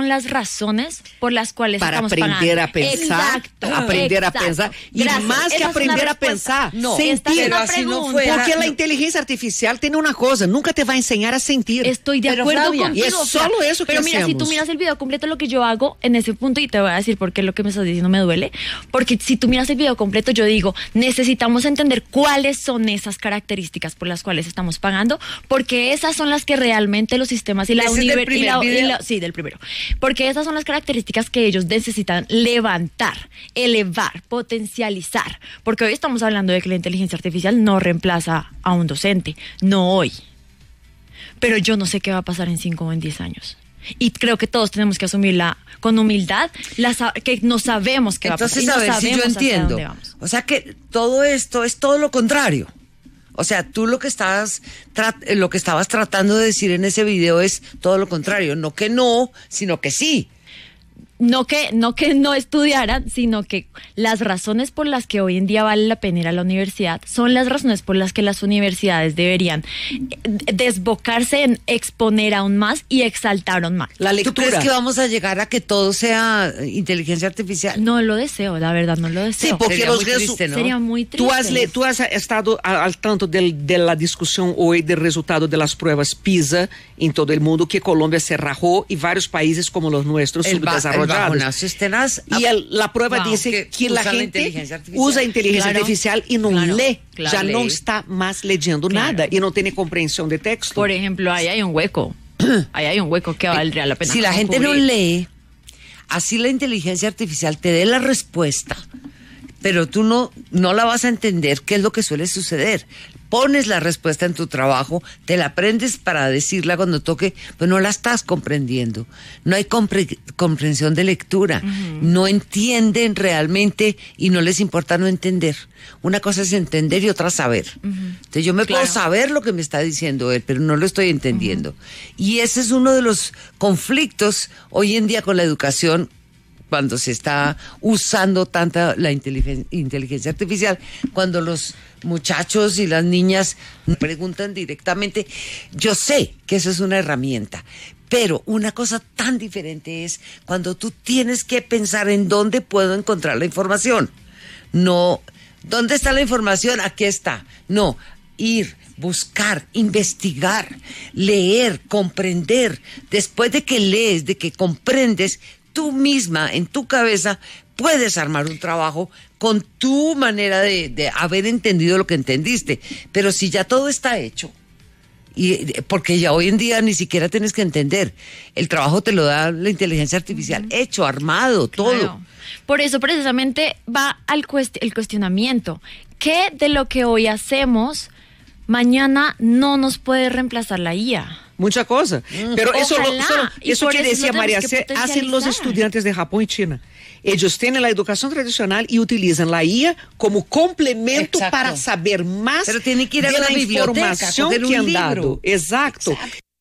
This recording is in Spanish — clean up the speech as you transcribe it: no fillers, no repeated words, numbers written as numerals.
son las razones por las cuales para estamos aprender pagando. a pensar, Exacto, aprender exacto. a pensar, y Gracias. más que Esa es aprender una a pensar, respuesta. sentir. Pero así no fuera. Porque la inteligencia artificial tiene una cosa, nunca te va a enseñar a sentir. Estoy de Pero, acuerdo Flavia, contigo. y es solo eso que Pero mira, si hacemos. tú miras el video completo, lo que yo hago en ese punto, y te voy a decir por qué lo que me estás diciendo me duele, porque si tú miras el video completo, yo digo, necesitamos entender cuáles son esas características por las cuales estamos pagando, porque esas son las que realmente los sistemas y la ¿Ese es del primer video? sí, del primero. Porque esas son las características que ellos necesitan levantar, elevar, potencializar. Porque hoy estamos hablando de que la inteligencia artificial no reemplaza a un docente, no hoy. Pero yo no sé qué va a pasar en 5 o en 10 años. Y creo que todos tenemos que asumirla con humildad, que no sabemos qué va a pasar. Entonces, a ver si yo sabemos hacia entiendo. dónde vamos. O sea que todo esto es todo lo contrario. O sea, tú lo que estabas tratando de decir en ese video es todo lo contrario. No que no, sino que sí. No que no estudiaran, sino que las razones por las que hoy en día vale la pena ir a la universidad son las razones por las que las universidades deberían desbocarse en exponer aún más y exaltar aún más. La ¿Tú lectura. crees que vamos a llegar a que todo sea inteligencia artificial? No lo deseo, la verdad, no lo deseo. Sí, porque Sería los muy triste, ¿no? Sería muy triste. Tú has estado al tanto de la discusión hoy del resultado de las pruebas PISA en todo el mundo, que Colombia se rajó y varios países como los nuestros subdesarrollados. bajonazo es tenaz. Y la prueba Wow. dice que Usa la la gente inteligencia artificial. usa inteligencia Claro, artificial y no claro, lee, claro. ya no Lee. está más leyendo Claro. nada y no tiene comprensión de texto. Por ejemplo, ahí hay un hueco. Ahí hay un hueco que valdría la pena. Si la gente no cubrir. lee, así la inteligencia artificial te dé la respuesta, pero tú no la vas a entender, qué es lo que suele suceder. Pones la respuesta en tu trabajo, te la aprendes para decirla cuando toque, pues no la estás comprendiendo. No hay comprensión de lectura. No entienden realmente y no les importa no entender. Una cosa es entender y otra saber. Entonces yo me puedo saber lo que me está diciendo él, pero no lo estoy entendiendo. Y ese es uno de los conflictos hoy en día con la educación, cuando se está usando tanta la inteligencia artificial, cuando los muchachos y las niñas preguntan directamente. Yo sé que eso es una herramienta, pero una cosa tan diferente es cuando tú tienes que pensar en dónde puedo encontrar la información. No, ¿dónde está la información? Aquí está. No, ir, buscar, investigar, leer, comprender. Después de que lees, de que comprendes, tú misma, en tu cabeza, puedes armar un trabajo con tu manera de haber entendido lo que entendiste. Pero si ya todo está hecho, porque ya hoy en día ni siquiera tienes que entender, el trabajo te lo da la inteligencia artificial, hecho, armado, todo. Claro. Por eso precisamente va el cuestionamiento. ¿Qué de lo que hoy hacemos mañana no nos puede reemplazar la IA? Mucha cosa. Pero eso, Ojalá. Y eso por que eso decía lo María tenemos que C, hacen los potencializar. estudiantes de Japón y China. Ellos tienen la educación tradicional y utilizan la IA como complemento Exacto. para saber más Pero tienen que ir a de la la biblioteca, información coger un que han libro. dado. Exacto.